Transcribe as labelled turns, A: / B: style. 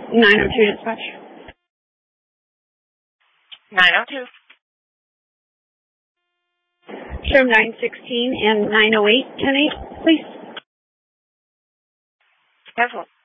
A: 902 dispatch.
B: 902.
A: Show 916 and 908, 10-8, please.
B: Careful.